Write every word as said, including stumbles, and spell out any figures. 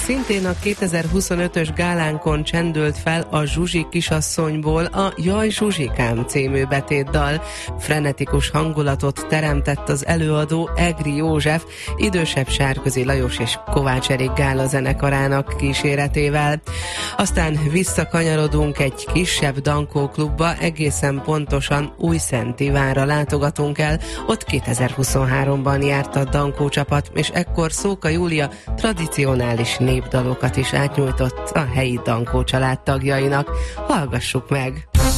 szintén a kétezer-huszonötös gálánkon csendült fel a Zsuzsi kisasszonyból a Jaj Zsuzsikám című betétdal. Frenetikus hangulatot teremtett az előadó Egri József, idősebb Sárközi Lajos és Kovács Erik Gála zenekarának kíséretével. Aztán visszakanyarodunk egy kisebb dankóklubba, egészen pontosan Újszentívánra látogatunk el. Ott kétezer-huszonháromban járt a dankó csapat, és ekkor Szóka Júlia tradicionális népdalokat is átnyújtott a helyi dankó család tagjainak. Hallgassuk meg!